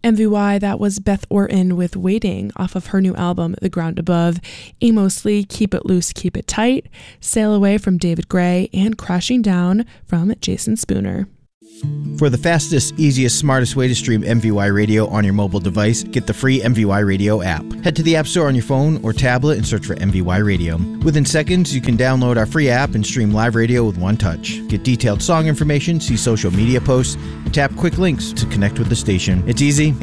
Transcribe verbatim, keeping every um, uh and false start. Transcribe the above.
M V Y, that was Beth Orton with Waiting off of her new album, The Ground Above, Amos Lee, Keep It Loose, Keep It Tight, Sail Away from David Gray, and Crashing Down from Jason Spooner. For the fastest, easiest, smartest way to stream M V Y Radio on your mobile device, get the free M V Y Radio app. Head to the App Store on your phone or tablet and search for M V Y Radio. Within seconds, you can download our free app and stream live radio with one touch. Get detailed song information, see social media posts, and tap quick links to connect with the station. It's easy